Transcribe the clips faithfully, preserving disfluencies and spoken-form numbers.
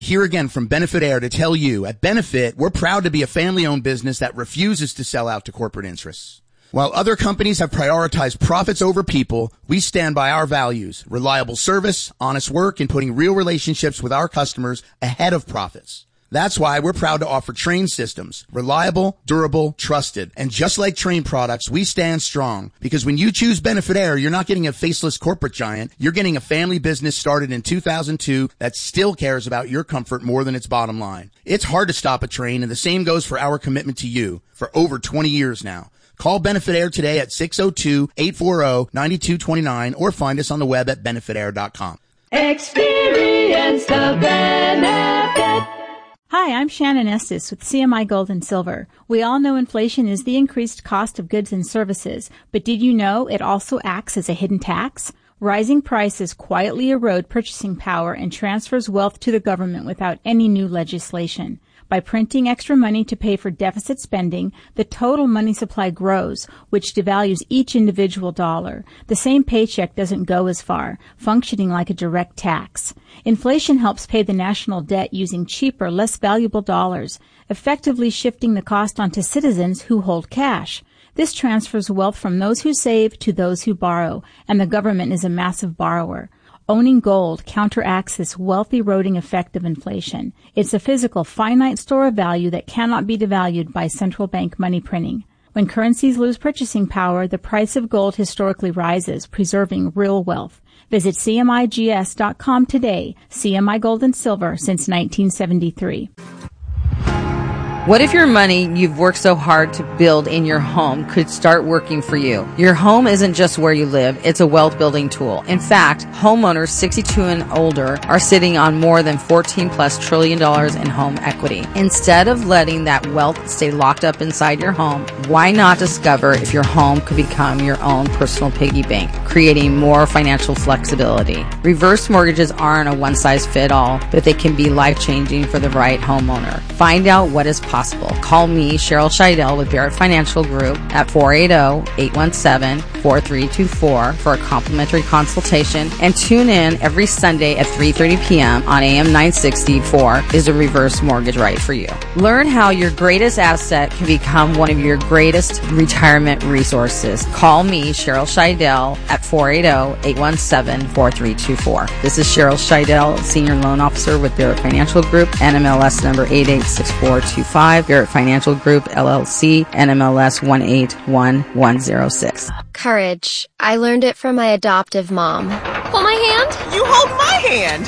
Here again from Benefit Air to tell you, at Benefit, we're proud to be a family-owned business that refuses to sell out to corporate interests. While other companies have prioritized profits over people, we stand by our values, reliable service, honest work, and putting real relationships with our customers ahead of profits. That's why we're proud to offer Trane systems, reliable, durable, trusted. And just like Trane products, we stand strong, because when you choose Benefit Air, you're not getting a faceless corporate giant. You're getting a family business started in two thousand two that still cares about your comfort more than its bottom line. It's hard to stop a train, and the same goes for our commitment to you for over twenty years now. Call Benefit Air today at six oh two, eight four zero, nine two two nine or find us on the web at benefit air dot com. Experience the benefit. Hi, I'm Shannon Estes with C M I Gold and Silver. We all know inflation is the increased cost of goods and services, but did you know it also acts as a hidden tax? Rising prices quietly erode purchasing power and transfers wealth to the government without any new legislation. By printing extra money to pay for deficit spending, the total money supply grows, which devalues each individual dollar. The same paycheck doesn't go as far, functioning like a direct tax. Inflation helps pay the national debt using cheaper, less valuable dollars, effectively shifting the cost onto citizens who hold cash. This transfers wealth from those who save to those who borrow, and the government is a massive borrower. Owning gold counteracts this wealth-eroding effect of inflation. It's a physical, finite store of value that cannot be devalued by central bank money printing. When currencies lose purchasing power, the price of gold historically rises, preserving real wealth. Visit C M I G S dot com today. C M I Gold and Silver since nineteen seventy-three. What if your money you've worked so hard to build in your home could start working for you? Your home isn't just where you live, it's a wealth building tool. In fact, homeowners sixty-two and older are sitting on more than fourteen plus trillion dollars in home equity. Instead of letting that wealth stay locked up inside your home, why not discover if your home could become your own personal piggy bank, creating more financial flexibility? Reverse mortgages aren't a one size fit all, but they can be life changing for the right homeowner. Find out what is possible. Call me, Cheryl Scheidel with Barrett Financial Group at four eight zero, eight one seven, four three two four for a complimentary consultation, and tune in every Sunday at three thirty p.m. on A M nine sixty for Is a Reverse Mortgage Right for You? Learn how your greatest asset can become one of your greatest retirement resources. Call me, Cheryl Scheidel at four eight zero, eight one seven, four three two four. This is Cheryl Scheidel, Senior Loan Officer with Barrett Financial Group, N M L S number eight eight six four two five. Barrett Financial Group, L L C, N M L S one eight one one zero six. Courage. I learned it from my adoptive mom. Hold my hand. You hold my hand.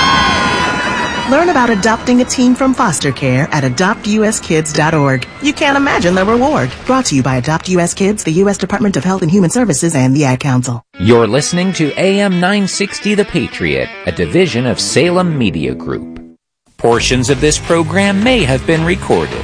Learn about adopting a teen from foster care at adopt u s kids dot org. You can't imagine the reward. Brought to you by Adopt U S Kids, the U S Department of Health and Human Services, and the Ad Council. You're listening to A M nine sixty The Patriot, a division of Salem Media Group. Portions of this program may have been recorded.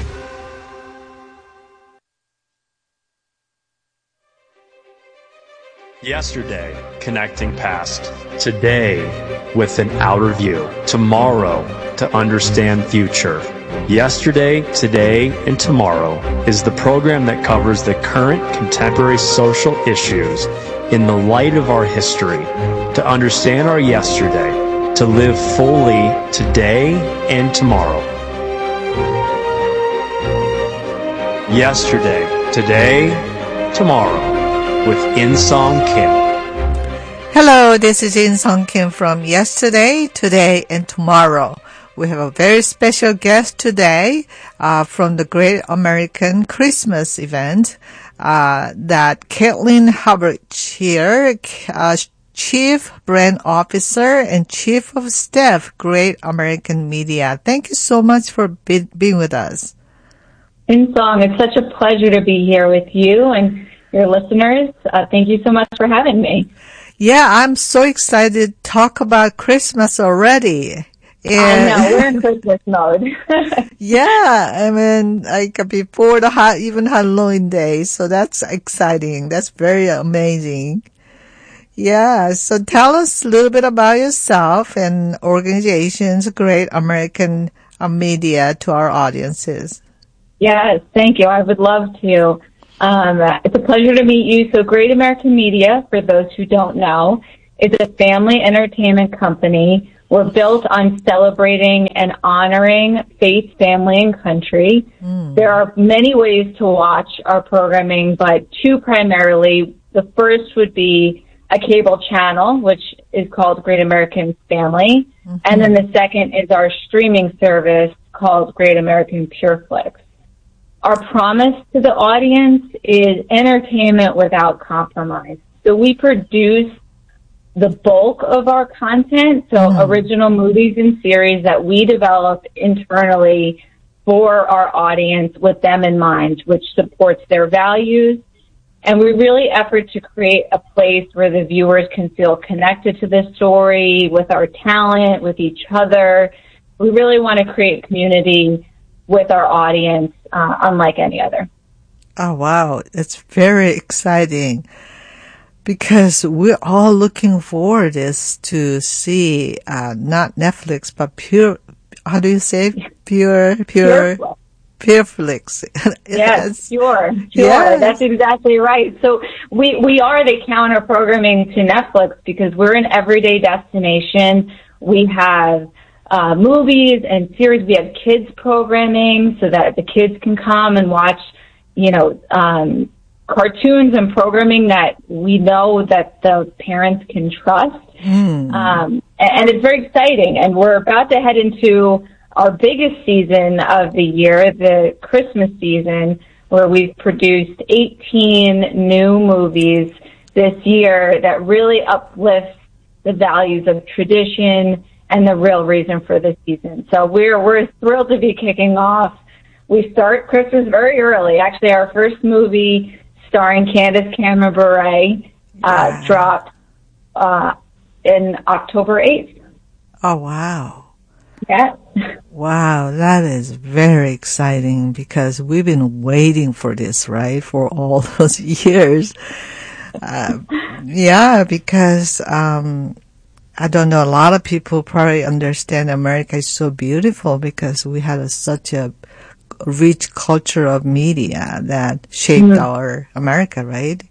Yesterday, connecting past. Today, with an outer view. Tomorrow, to understand future. Yesterday, Today, and Tomorrow is the program that covers the current contemporary social issues in the light of our history, to understand our yesterday, to live fully today and tomorrow. Yesterday, Today, Tomorrow with In Song Kim. Hello, this is In Song Kim from Yesterday, Today, and Tomorrow. We have a very special guest today uh, from the Great American Christmas event uh, that Caitlin Hubbard here, uh, Chief Brand Officer and Chief of Staff, Great American Media. Thank you so much for be- being with us. In Song, it's such a pleasure to be here with you and your listeners. Uh, thank you so much for having me. Yeah, I'm so excited to talk about Christmas already. And I know, we're in Christmas mode. Yeah, I mean, like before the ha- even Halloween day, so that's exciting. That's very amazing. Yeah, so tell us a little bit about yourself and organizations, Great American uh, Media, to our audiences. Yes, thank you. I would love to. Um, it's a pleasure to meet you. So Great American Media, for those who don't know, is a family entertainment company We're built on celebrating and honoring faith, family, and country. Mm. There are many ways to watch our programming, but two primarily. The first would be a cable channel, which is called Great American Family. Mm-hmm. And then the second is our streaming service called Great American PureFlix. Our promise to the audience is entertainment without compromise. So we produce the bulk of our content, so mm-hmm. original movies and series that we develop internally for our audience with them in mind, which supports their values. And we really effort to create a place where the viewers can feel connected to the story, with our talent, with each other. We really want to create community with our audience, uh, unlike any other. Oh, wow. It's very exciting because we're all looking forward this to see, uh, not Netflix, but pure, how do you say? Pure, pure. pure PureFlix. Yes, pure, pure. Yes. That's exactly right. So we, we are the counter programming to Netflix because we're an everyday destination. We have uh, movies and series. We have kids programming so that the kids can come and watch, you know, um, cartoons and programming that we know that the parents can trust. Mm. Um, and, and it's very exciting. And we're about to head into our biggest season of the year, the Christmas season, where we've produced eighteen new movies this year that really uplift the values of tradition and the real reason for the season. So we're we're thrilled to be kicking off. We start Christmas very early. Actually, our first movie starring Candace Cameron Bure uh, yeah. dropped uh, in October eighth. Oh, wow. Yeah. Wow, that is very exciting because we've been waiting for this, right, for all those years. Uh, yeah, because um I don't know, a lot of people probably understand America is so beautiful because we had a, such a rich culture of media that shaped mm-hmm. our America, right?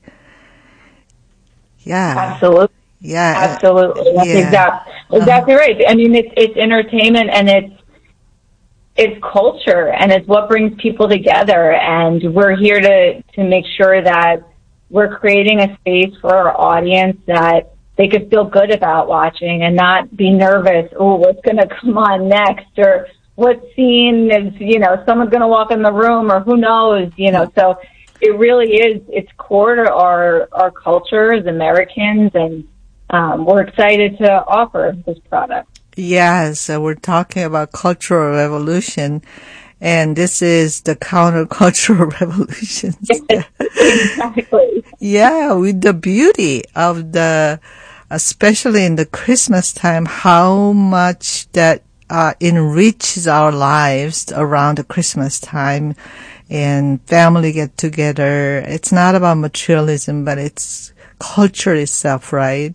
Yeah. Absolutely. Yeah. Absolutely. That's yeah. exact, exactly uh-huh. right. I mean, it's, it's entertainment and it's, it's culture and it's what brings people together. And we're here to, to make sure that we're creating a space for our audience that they could feel good about watching and not be nervous. Oh, what's going to come on next? Or what scene is, you know, someone's going to walk in the room or who knows, you know, so it really is, it's core to our, our culture as Americans. And um, we're excited to offer this product. Yes, so we're talking about cultural revolution, and this is the countercultural revolution. Yes, exactly. Yeah, with the beauty of the, especially in the Christmas time, how much that uh, enriches our lives around the Christmas time and family get together. It's not about materialism, but it's culture itself, right?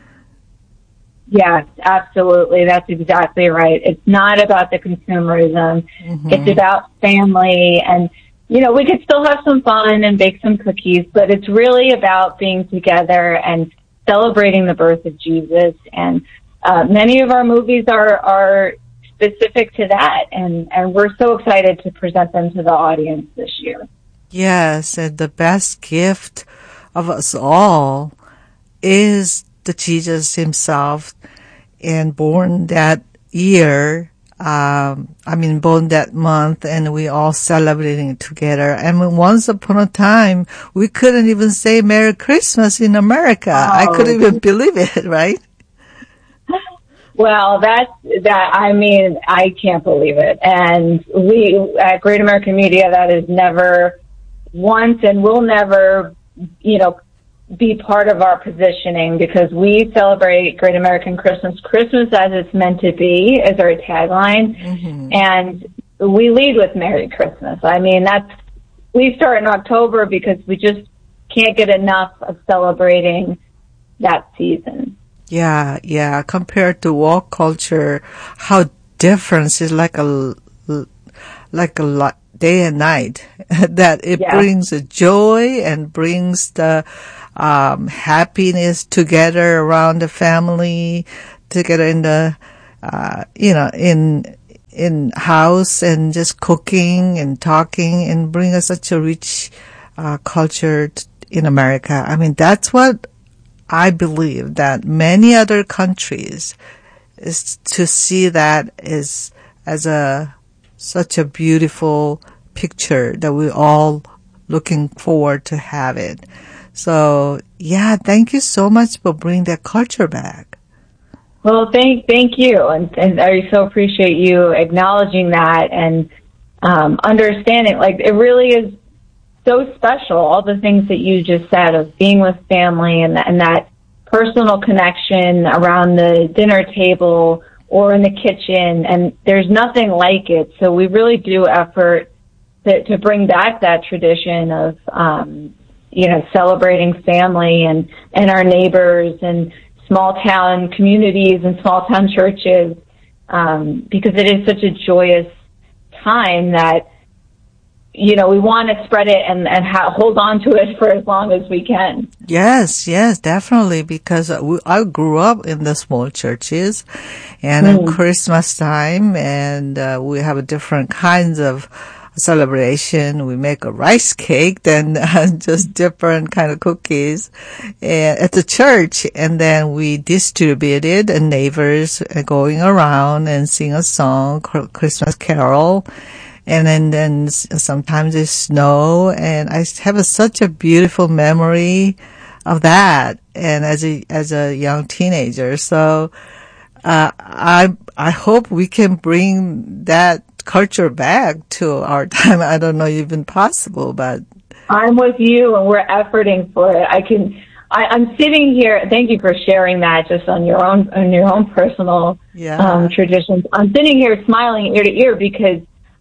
Yes, absolutely. That's exactly right. It's not about the consumerism. Mm-hmm. It's about family and, you know, we could still have some fun and bake some cookies, but it's really about being together and celebrating the birth of Jesus. And uh, many of our movies are, are specific to that. And, and we're so excited to present them to the audience this year. Yes, and the best gift of us all is the Jesus himself, and born that year, um, I mean, born that month, and we all celebrating it together. And once upon a time, we couldn't even say Merry Christmas in America. Oh. I couldn't even believe it, right? Well, that's, that, I mean, I can't believe it. And we, at Great American Media, that is never once and will never, you know, be part of our positioning because we celebrate Great American Christmas, Christmas as it's meant to be is our tagline. Mm-hmm. And we lead with Merry Christmas. I mean, that's, we start in October because we just can't get enough of celebrating that season. Yeah, yeah. Compared to walk culture, how different is like a, like a day and night that it yeah. brings a joy and brings the, um, happiness together around the family, together in the, uh, you know, in, in house and just cooking and talking and bring us such a rich, uh, culture t- in America. I mean, that's what I believe that many other countries is to see that is as a, such a beautiful picture that we all looking forward to have it. So yeah, thank you so much for bringing that culture back. Well, thank thank you, and, and I so appreciate you acknowledging that and um, understanding. Like, it really is so special. All the things that you just said of being with family and and that personal connection around the dinner table or in the kitchen, and there's nothing like it. So we really do effort to, to bring back that tradition of, um, you know, celebrating family and and our neighbors and small town communities and small town churches, um, because it is such a joyous time that, you know, we want to spread it and, and ha- hold on to it for as long as we can. Yes, yes, definitely, because we, I grew up in the small churches and mm. at Christmas time, and uh, we have different kinds of celebration. We make a rice cake, then uh, just different kind of cookies uh, at the church, and then we distribute it, and neighbors uh, going around and sing a song, Christmas carol, and then, then sometimes it snow, and I have a, such a beautiful memory of that, and as a as a young teenager, so uh, I I hope we can bring that culture back to our time. I don't know even possible, but I'm with you, and we're efforting for it. I can. I, I'm sitting here. Thank you for sharing that, just on your own on your own personal yeah. um, traditions. I'm sitting here smiling ear to ear because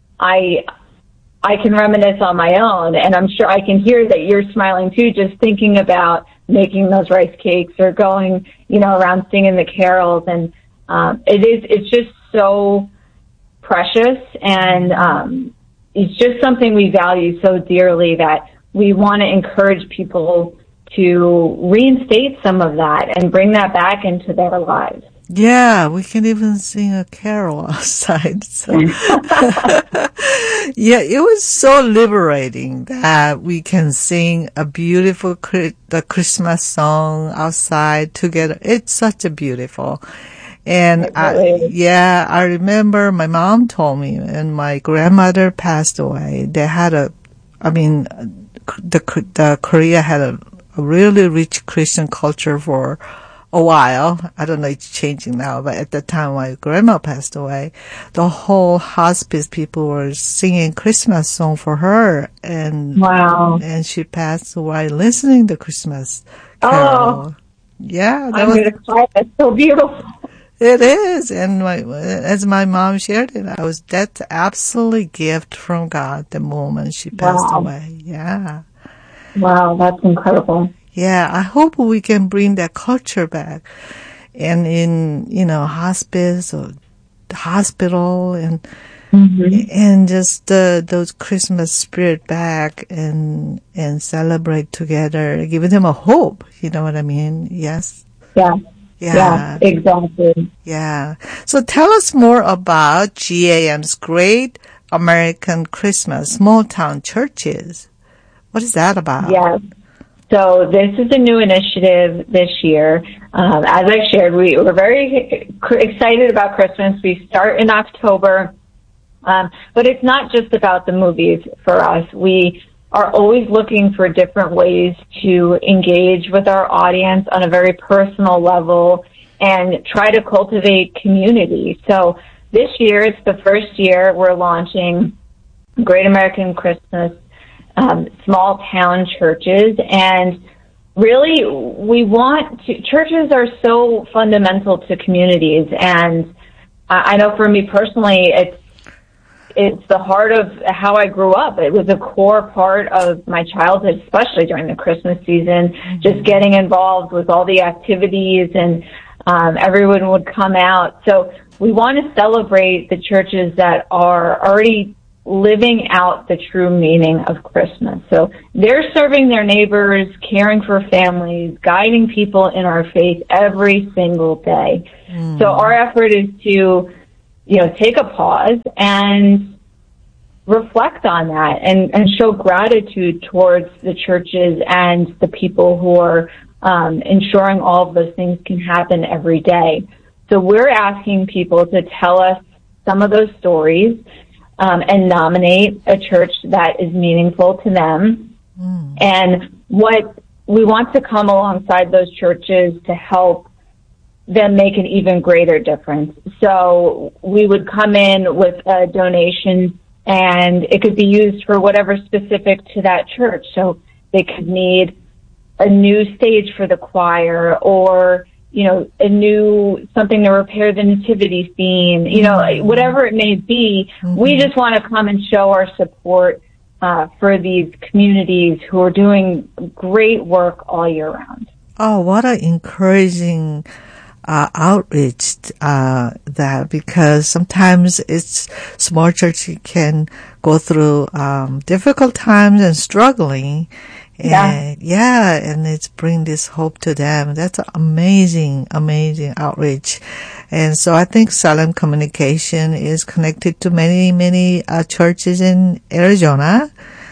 I I can reminisce on my own, and I'm sure I can hear that you're smiling too, just thinking about making those rice cakes or going, you know, around singing the carols, and um, it is it's just so precious, and um, it's just something we value so dearly that we want to encourage people to reinstate some of that and bring that back into their lives. Yeah, we can even sing a carol outside. So. Yeah, it was so liberating that we can sing a beautiful the Christmas song outside together. It's such a beautiful. And I, yeah, I remember my mom told me when my grandmother passed away, they had a, I mean, the, the Korea had a, a really rich Christian culture for a while. I don't know, it's changing now, but at the time my grandma passed away, the whole hospice people were singing Christmas song for her, and wow, and she passed away listening to Christmas carol. Oh, yeah, that I'm was, gonna cry. That's so beautiful. It is, and my, as my mom shared it, I was that's absolutely gift from God the moment she passed wow. away. Yeah. Wow, that's incredible. Yeah, I hope we can bring that culture back, and in you know hospice or hospital, and mm-hmm. and just uh, those Christmas spirit back, and and celebrate together, giving them a hope. You know what I mean? Yes. Yeah. Yeah. Yeah, exactly. Yeah. So tell us more about G A M's Great American Christmas Small Town Churches. What is that about? Yes. So this is a new initiative this year. Um, as I shared, we were very excited about Christmas. We start in October, um, but it's not just about the movies for us. We are always looking for different ways to engage with our audience on a very personal level and try to cultivate community. So this year, it's the first year we're launching Great American Christmas um, Small Town Churches. And really, we want to, churches are so fundamental to communities. And I, I know for me personally, it's It's the heart of how I grew up. It was a core part of my childhood, especially during the Christmas season, mm-hmm. just getting involved with all the activities, and um, everyone would come out. So we want to celebrate the churches that are already living out the true meaning of Christmas. So they're serving their neighbors, caring for families, guiding people in our faith every single day. Mm. So our effort is to, you know, take a pause and reflect on that and, and show gratitude towards the churches and the people who are um, ensuring all of those things can happen every day. So we're asking people to tell us some of those stories um, and nominate a church that is meaningful to them. Mm. And what we want to come alongside those churches to help them make an even greater difference. So we would come in with a donation, and it could be used for whatever specific to that church. So they could need a new stage for the choir, or, you know, a new, something to repair the nativity scene, you know, mm-hmm. whatever it may be. Mm-hmm. We just want to come and show our support uh, for these communities who are doing great work all year round. Oh, what an encouraging Uh, outreach, uh, that, because sometimes it's small church can go through, um, difficult times and struggling. Yeah. And, yeah. And it's bring this hope to them. That's amazing, amazing outreach. And so I think Salem Communication is connected to many, many, uh, churches in Arizona.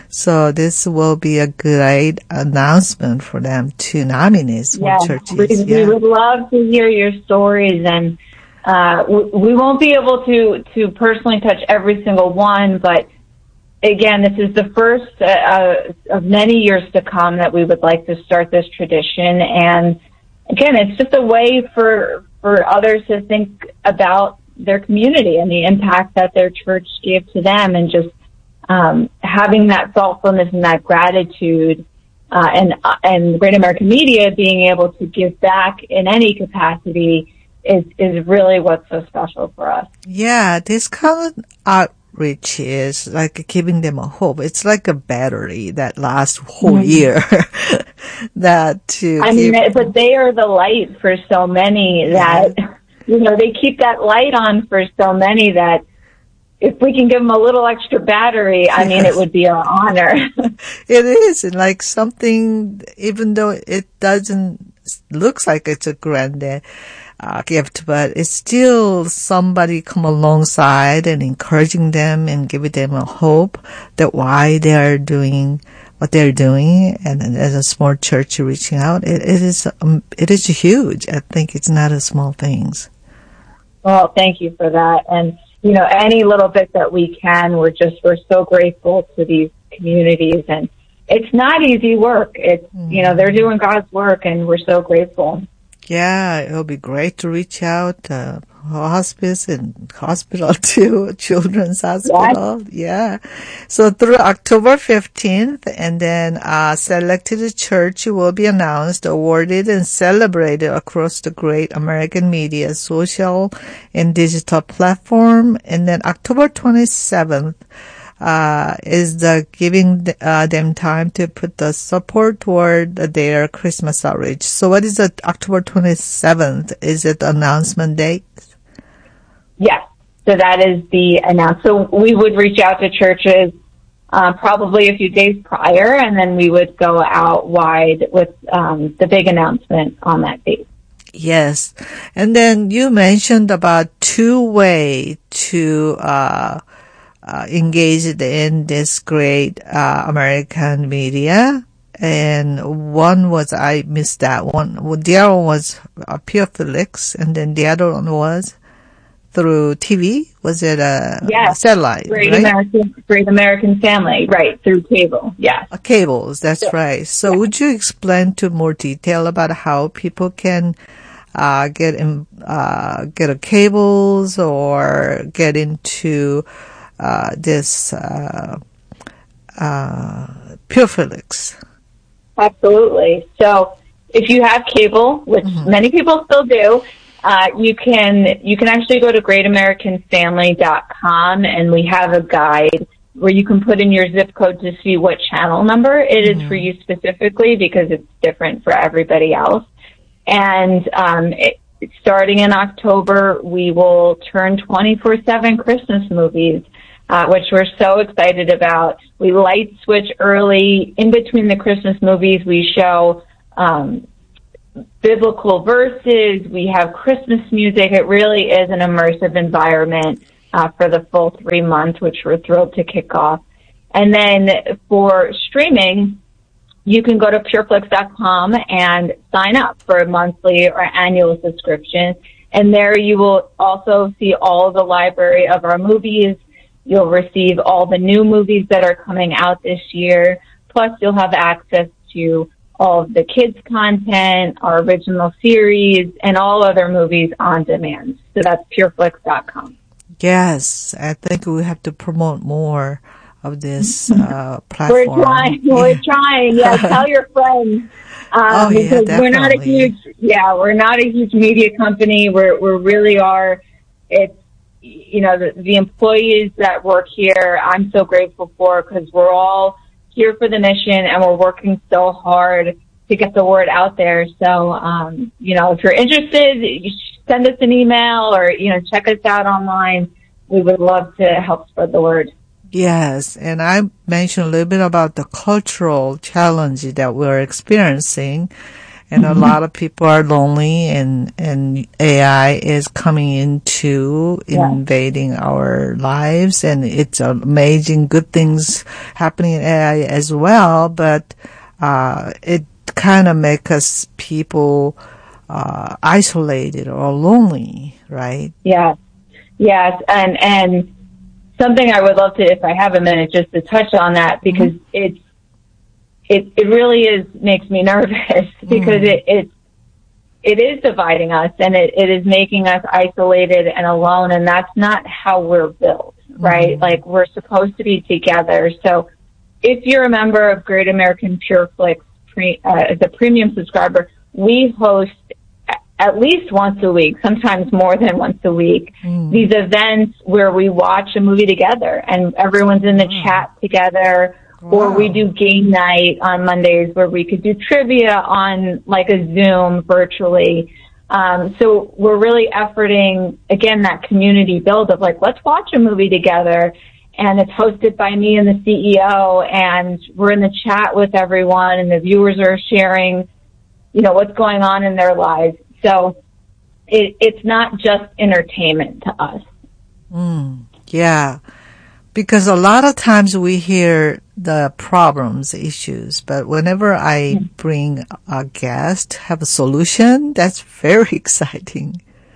So this will be a great announcement for them to nominate more yeah, churches. We, yeah. we would love to hear your stories, and uh, we, we won't be able to, to personally touch every single one, but again, this is the first uh, uh, of many years to come that we would like to start this tradition. And again, it's just a way for for others to think about their community and the impact that their church gave to them, and just Um, having that thoughtfulness and that gratitude, uh, and, uh, and Great American Media being able to give back in any capacity is, is really what's so special for us. Yeah, this kind of outreach is like giving them a hope. It's like a battery that lasts a whole mm-hmm. year. that to I mean, but they are the light for so many that, you know, they keep that light on for so many that, if we can give them a little extra battery, I mean, it would be an honor. It is. And like something, even though it doesn't, looks like it's a grand uh, gift, but it's still somebody come alongside and encouraging them and giving them a hope that why they are doing what they're doing. And as a small church reaching out, it, it is, um, it is huge. I think it's not a small things. Well, thank you for that. And, you know, any little bit that we can, we're just, we're so grateful to these communities. And it's not easy work. It's, mm. you know, they're doing God's work, and we're so grateful. Yeah, it'll be great to reach out, uh, hospice and hospital too, children's hospital. Yes. Yeah. So through October fifteenth, and then, uh, selected church will be announced, awarded, and celebrated across the Great American Media social and digital platform. And then October twenty-seventh, uh, is the giving, uh, them time to put the support toward their Christmas outreach. So what is the October twenty-seventh? Is it the announcement date? Yes. So that is the announcement. So we would reach out to churches, uh, probably a few days prior, and then we would go out wide with, um, the big announcement on that date. Yes. And then you mentioned about two ways to, uh, Uh, engaged in this great uh, American media, and one was, I missed that one. The other one was uh, Pure Felix, and then the other one was through T V. Was it a, yes. a satellite? Great right? American, Great American Family, right? Through cable, yes. Uh, cables, that's yeah. right. So, yeah. Would you explain to more detail about how people can uh get in, uh get a cables or get into Uh, this, uh, uh, Pure Felix? Absolutely. So if you have cable, which mm-hmm. many people still do, uh, you can, you can actually go to great american family dot com, and we have a guide where you can put in your zip code to see what channel number it mm-hmm. is for you specifically, because it's different for everybody else. And, um, it, starting in October, we will turn twenty-four seven Christmas movies uh, which we're so excited about. We light switch early. In between the Christmas movies, we show um, biblical verses. We have Christmas music. It really is an immersive environment uh, for the full three months, which we're thrilled to kick off. And then for streaming, you can go to pureflix dot com and sign up for a monthly or annual subscription. And there you will also see all of the library of our movies. You'll receive all the new movies that are coming out this year. Plus, you'll have access to all of the kids' content, our original series, and all other movies on demand. So that's pureflix dot com. Yes, I think we have to promote more of this uh, platform. We're trying. We're trying. Yeah, tell your friends. Um, oh, yeah, because definitely. we're not a huge. Yeah, we're not a huge media company. We're we really are. It's you know the, the employees that work here. I'm so grateful for because we're all here for the mission and we're working so hard to get the word out there. So um, you know, if you're interested, you send us an email or you know check us out online. We would love to help spread the word. Yes, and I mentioned a little bit about the cultural challenge that we're experiencing, and mm-hmm. a lot of people are lonely, and, and A I is coming into yeah. invading our lives, and it's amazing good things happening in A I as well, but uh it kind of makes us people uh isolated or lonely, right? Yeah, yes, and and. Something I would love to, if I have a minute, just to touch on that because mm-hmm. it's it it really is makes me nervous because mm. it it it is dividing us and it, it is making us isolated and alone, and that's not how we're built, right? Mm. Like we're supposed to be together. So if you're a member of Great American PureFlix pre, uh, as a premium subscriber, we host at least once a week, sometimes more than once a week, mm. these events where we watch a movie together and everyone's in the wow. chat together, wow. or we do game night on Mondays where we could do trivia on like a Zoom virtually. Um, so we're really efforting, again, that community build of like, let's watch a movie together. And it's hosted by me and the C E O, and we're in the chat with everyone, and the viewers are sharing, you know, what's going on in their lives. So it, it's not just entertainment to us. Mm, yeah, because a lot of times we hear the problems, issues, but whenever I mm. bring a guest, have a solution, that's very exciting.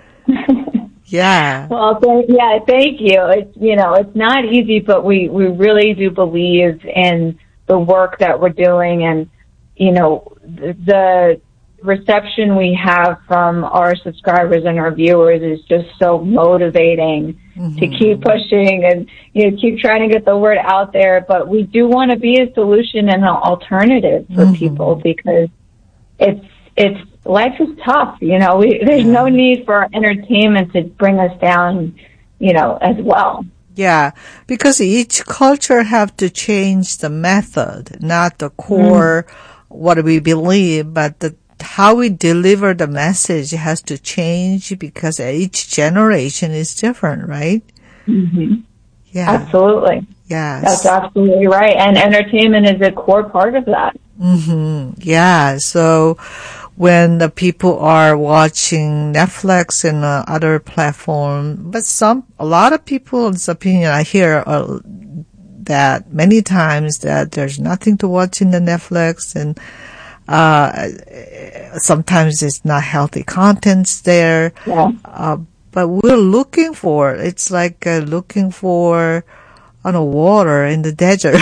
Yeah. Well, th- yeah, thank you. It's, you know, it's not easy, but we, we really do believe in the work that we're doing, and, you know, the, the reception we have from our subscribers and our viewers is just so motivating mm-hmm. to keep pushing and, you know, keep trying to get the word out there. But we do want to be a solution and an alternative for mm-hmm. people because it's, it's, life is tough, you know, we, there's yeah. no need for entertainment to bring us down, you know, as well. Yeah, because each culture have to change the method, not the core, mm. what we believe, but the how we deliver the message has to change because each generation is different, right? Mm-hmm. Yeah. Absolutely. Yes. That's absolutely right. And entertainment is a core part of that. Mm-hmm. Yeah. So when the people are watching Netflix and uh, other platform, but some, a lot of people's opinion I hear uh, that many times that there's nothing to watch in the Netflix, and uh sometimes it's not healthy contents there. Yeah. Uh, but we're looking for, it's like uh, looking for on a water in the desert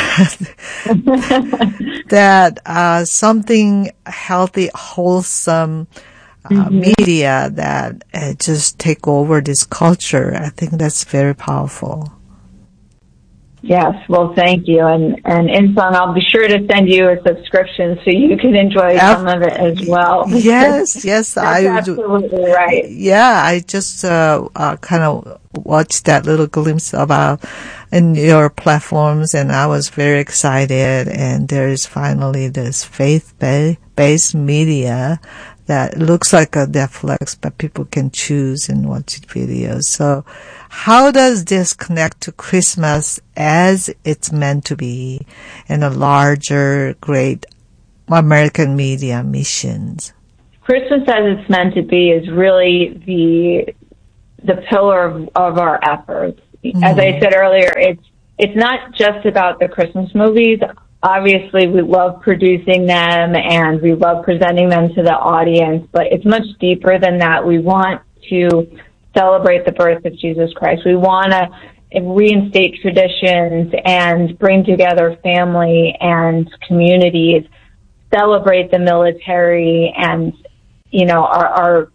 that uh something healthy, wholesome uh, mm-hmm. media that uh, just take over this culture. I think that's very powerful. Yes, well, thank you. And, and Insong, I'll be sure to send you a subscription so you can enjoy some of it as well. Yes, yes. That's I absolutely right. Yeah, I just uh, uh, kind of watched that little glimpse about in your platforms, and I was very excited. And there is finally this faith-based media that looks like a Netflix, but people can choose and watch videos. So how does this connect to Christmas as it's meant to be in a larger, great American media missions? Christmas as it's meant to be is really the the pillar of, of our efforts. Mm-hmm. As I said earlier, it's it's not just about the Christmas movies. Obviously, we love producing them and we love presenting them to the audience, but it's much deeper than that. We want to celebrate the birth of Jesus Christ. We want to reinstate traditions and bring together family and communities, celebrate the military and, you know, our, our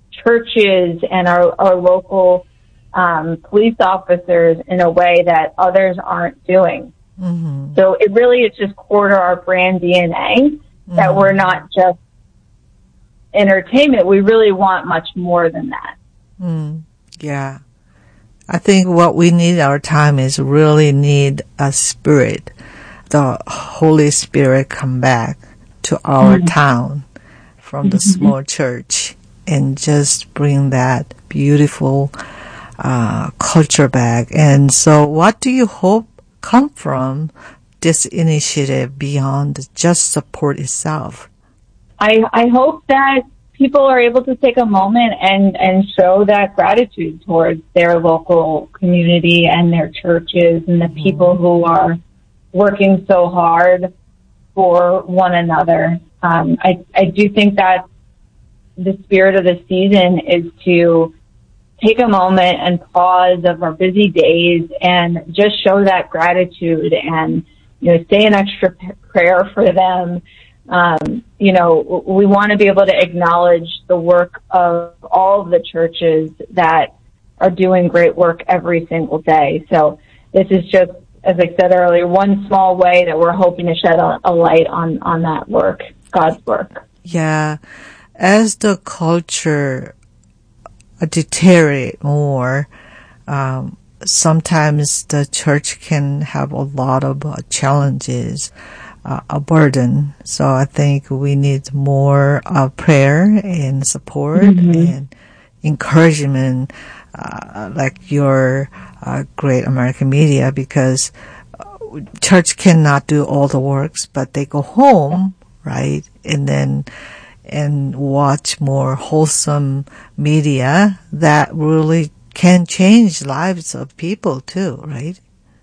churches and our, our local um, police officers in a way that others aren't doing. Mm-hmm. So it really is just core to our brand D N A mm-hmm. that we're not just entertainment. We really want much more than that. Mm, yeah. I think what we need our time is really need a spirit, the Holy Spirit come back to our mm-hmm. town from the mm-hmm. small church and just bring that beautiful uh, culture back. And so what do you hope come from this initiative beyond just support itself? I, I hope that people are able to take a moment and, and show that gratitude towards their local community and their churches and the people who are working so hard for one another. Um, I, I do think that the spirit of the season is to take a moment and pause of our busy days and just show that gratitude and, you know, say an extra p- prayer for them. Um, you know, we want to be able to acknowledge the work of all of the churches that are doing great work every single day. So this is just, as I said earlier, one small way that we're hoping to shed a, a light on, on that work, God's work. Yeah. As the culture deteriorate more, um, sometimes the church can have a lot of uh, challenges, uh, a burden. So I think we need more uh, prayer and support mm-hmm. and encouragement, uh, like your uh, Great American Media, because uh, church cannot do all the works, but they go home, right? And then and watch more wholesome media that really can change lives of people too, right?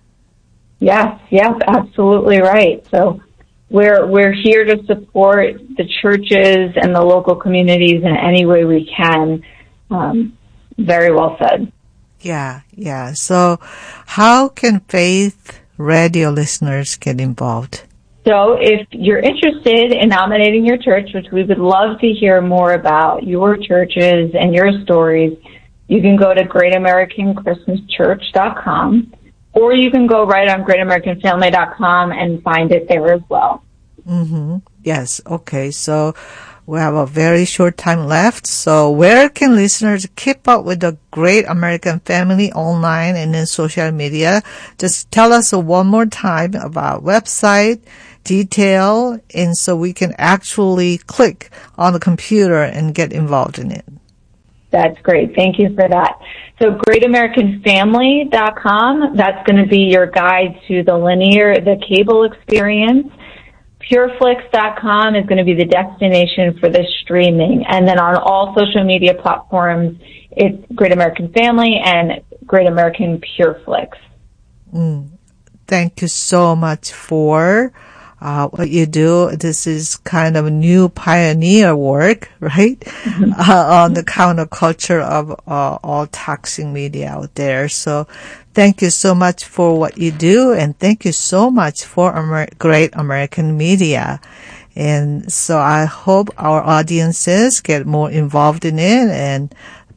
Yes, yes, absolutely right. So we're we're here to support the churches and the local communities in any way we can. Um, very well said. Yeah, yeah. So how can Faith Radio listeners get involved? So if you're interested in nominating your church, which we would love to hear more about your churches and your stories, you can go to great american christmas church dot com, or you can go right on great american family dot com and find it there as well. Mm-hmm. Yes. Okay. So we have a very short time left. So where can listeners keep up with the Great American Family online and in social media? Just tell us one more time about website, detail, and so we can actually click on the computer and get involved in it. That's great. Thank you for that. So great american family dot com, that's going to be your guide to the linear, the cable experience. pureflix dot com is going to be the destination for the streaming. And then on all social media platforms, it's Great American Family and Great American Pureflix. Mm. Thank you so much for Uh, what you do. This is kind of new pioneer work, right? Mm-hmm. Uh, on the counterculture of uh, all toxic media out there. So thank you so much for what you do, and thank you so much for Amer- Great American Media. And so I hope our audiences get more involved in it and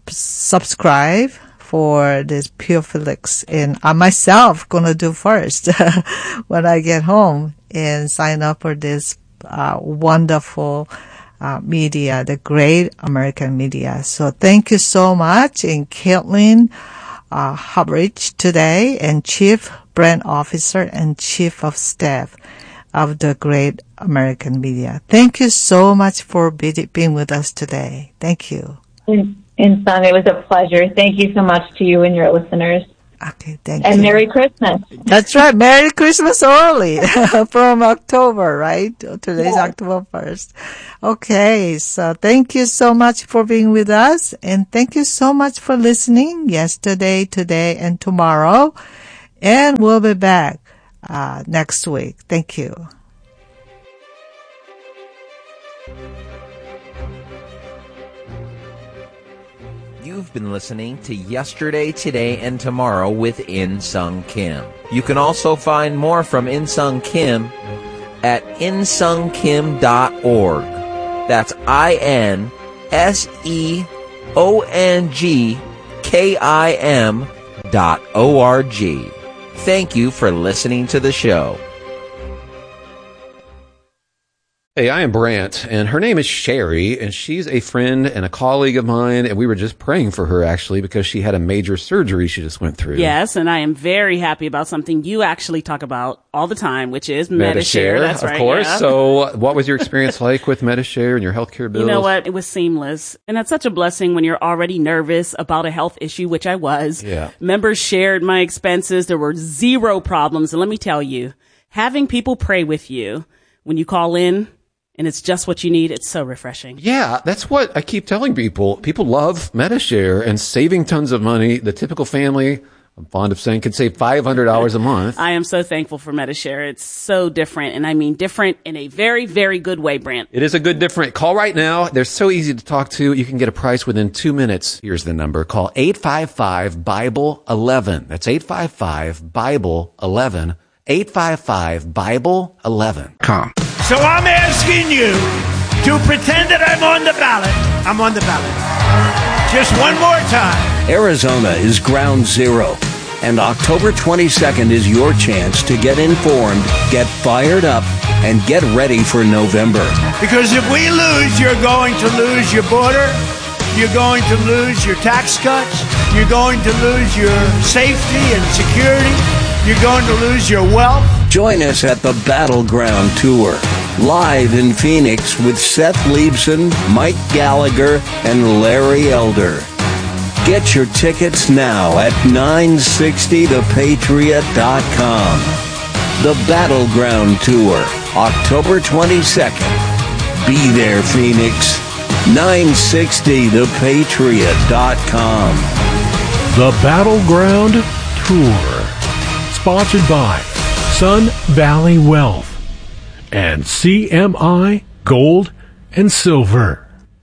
subscribe for this Pureflix. And I myself gonna do first when I get home and sign up for this uh, wonderful uh, media, the Great American Media. So thank you so much. And Caitlin uh, Hubbard today, and Chief Brand Officer and Chief of Staff of the great American media. Thank you so much for be- being with us today. Thank you. In, in Sung, it was a pleasure. Thank you so much to you and your listeners. Okay, thank and you. And Merry Christmas. That's right. Merry Christmas early from October, right? Today's yeah. October first. Okay, so thank you so much for being with us. And thank you so much for listening yesterday, today, and tomorrow. And we'll be back uh, next week. Thank you. You've been listening to Yesterday, Today, and Tomorrow with In Sung Kim. You can also find more from In Sung Kim at in sung kim dot org. That's I N S E O N G K I M dot O R G. Thank you for listening to the show. Hey, I am Brant, and her name is Sherry, and she's a friend and a colleague of mine, and we were just praying for her, actually, because she had a major surgery she just went through. Yes, and I am very happy about something you actually talk about all the time, which is Medi-Share. Medi-Share, That's of right, course. yeah. So what was your experience like with Medi-Share and your healthcare bills? You know what? It was seamless. And that's such a blessing when you're already nervous about a health issue, which I was. Yeah. Members shared my expenses. There were zero problems. And let me tell you, having people pray with you when you call in, and it's just what you need. It's so refreshing. Yeah, that's what I keep telling people. People love Medi-Share and saving tons of money. The typical family, I'm fond of saying, can save five hundred dollars a month. I am so thankful for Medi-Share. It's so different, and I mean different in a very, very good way, Brant. It is a good different. Call right now. They're so easy to talk to. You can get a price within two minutes. Here's the number. Call eight five five Bible eleven. That's eight five five Bible eleven. eight five five Bible eleven. Com. So I'm asking you to pretend that I'm on the ballot. I'm on the ballot. Just one more time. Arizona is ground zero, and October twenty-second is your chance to get informed, get fired up, and get ready for November. Because if we lose, you're going to lose your border. You're going to lose your tax cuts. You're going to lose your safety and security. You're going to lose your wealth. Join us at the Battleground Tour, live in Phoenix with Seth Leibson, Mike Gallagher, and Larry Elder. Get your tickets now at nine sixty the patriot dot com. The Battleground Tour, October twenty-second. Be there, Phoenix. nine sixty the patriot dot com. The Battleground Tour. Sponsored by Sun Valley Wealth and C M I Gold and Silver.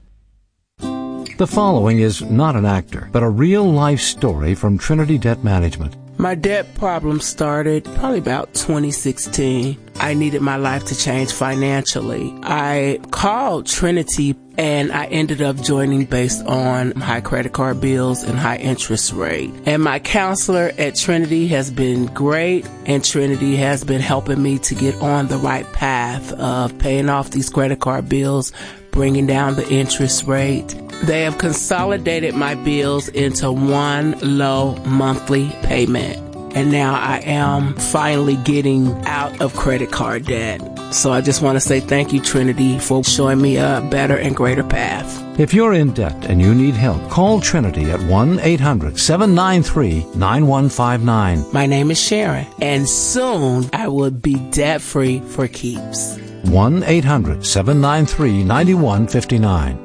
The following is not an actor, but a real-life story from Trinity Debt Management. My debt problem started probably about twenty sixteen. I needed my life to change financially. I called Trinity and I ended up joining based on high credit card bills and high interest rate. And my counselor at Trinity has been great, and Trinity has been helping me to get on the right path of paying off these credit card bills, bringing down the interest rate. They have consolidated my bills into one low monthly payment. And now I am finally getting out of credit card debt. So I just want to say thank you, Trinity, for showing me a better and greater path. If you're in debt and you need help, call Trinity at one eight hundred seven nine three nine one five nine. My name is Sharon, and soon I will be debt-free for keeps. one eight hundred seven nine three nine one five nine.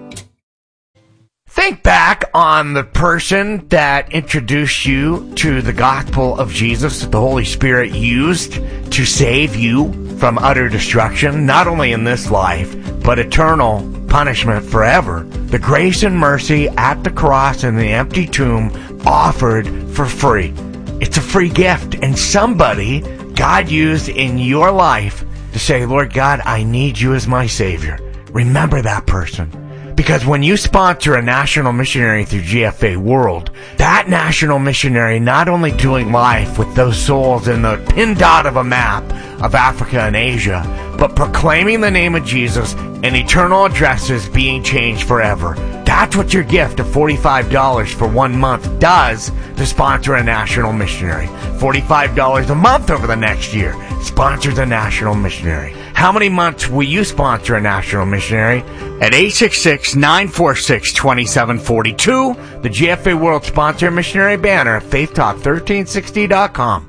Think back on the person that introduced you to the gospel of Jesus that the Holy Spirit used to save you from utter destruction, not only in this life, but eternal punishment forever. The grace and mercy at the cross and the empty tomb offered for free. It's a free gift, and somebody God used in your life to say, Lord God, I need you as my Savior. Remember that person. Because when you sponsor a national missionary through G F A World, that national missionary not only doing life with those souls in the pin dot of a map of Africa and Asia, but proclaiming the name of Jesus and eternal addresses being changed forever. That's what your gift of forty-five dollars for one month does to sponsor a national missionary. forty-five dollars a month over the next year sponsors a national missionary. How many months will you sponsor a national missionary? At eight six six, nine four six, two seven four two, the G F A World Sponsor Missionary banner at faith talk thirteen sixty dot com.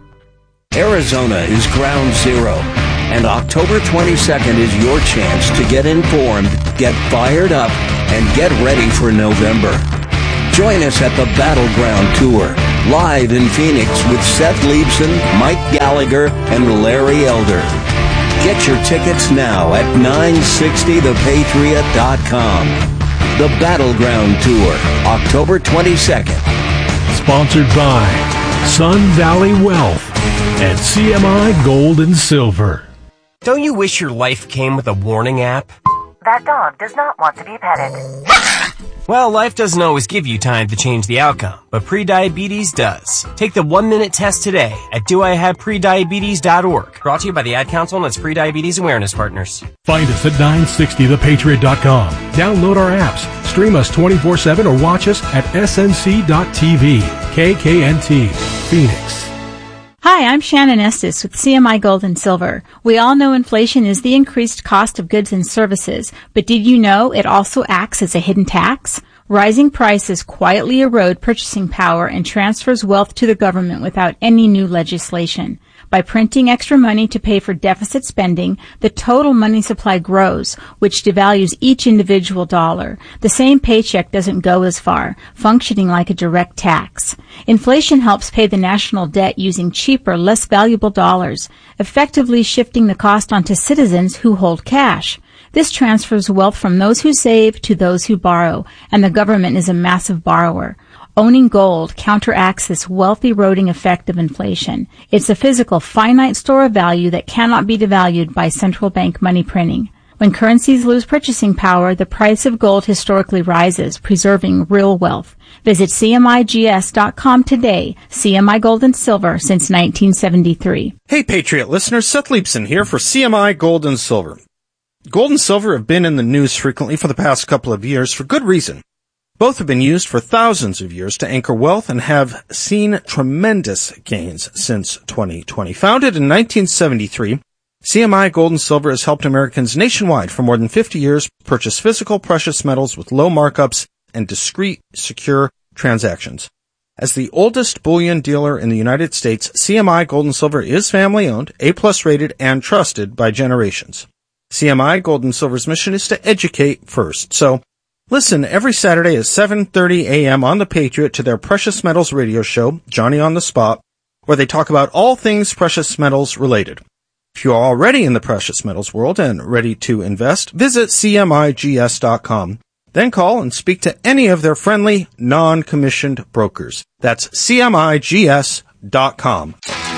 Arizona is ground zero, and October twenty-second is your chance to get informed, get fired up, and get ready for November. Join us at the Battleground Tour, live in Phoenix with Seth Leibson, Mike Gallagher, and Larry Elder. Get your tickets now at nine sixty the patriot dot com. The Battleground Tour, October twenty-second. Sponsored by Sun Valley Wealth and C M I Gold and Silver. Don't you wish your life came with a warning app? That dog does not want to be petted. Well, life doesn't always give you time to change the outcome, but prediabetes does. Take the one-minute test today at do I have prediabetes dot org. Brought to you by the Ad Council and its Prediabetes Awareness Partners. Find us at nine sixty the patriot dot com. Download our apps, stream us twenty-four seven, or watch us at S N C dot T V. K K N T, Phoenix. Hi, I'm Shannon Estes with C M I Gold and Silver. We all know inflation is the increased cost of goods and services, but did you know it also acts as a hidden tax? Rising prices quietly erode purchasing power and transfers wealth to the government without any new legislation. By printing extra money to pay for deficit spending, the total money supply grows, which devalues each individual dollar. The same paycheck doesn't go as far, functioning like a direct tax. Inflation helps pay the national debt using cheaper, less valuable dollars, effectively shifting the cost onto citizens who hold cash. This transfers wealth from those who save to those who borrow, and the government is a massive borrower. Owning gold counteracts this wealth-eroding effect of inflation. It's a physical, finite store of value that cannot be devalued by central bank money printing. When currencies lose purchasing power, the price of gold historically rises, preserving real wealth. Visit C M I G S dot com today. C M I Gold and Silver since nineteen seventy-three. Hey, Patriot listeners, Seth Leibson here for C M I Gold and Silver. Gold and silver have been in the news frequently for the past couple of years for good reason. Both have been used for thousands of years to anchor wealth and have seen tremendous gains since twenty twenty. Founded in nineteen seventy-three, C M I Gold and Silver has helped Americans nationwide for more than fifty years purchase physical precious metals with low markups and discreet, secure transactions. As the oldest bullion dealer in the United States, C M I Gold and Silver is family-owned, A-plus rated, and trusted by generations. C M I Gold and Silver's mission is to educate first. So listen every Saturday at seven thirty a.m. on The Patriot to their Precious Metals radio show, Johnny on the Spot, where they talk about all things precious metals related. If you are already in the precious metals world and ready to invest, visit C M I G S dot com. Then call and speak to any of their friendly, non-commissioned brokers. That's C M I G S dot com.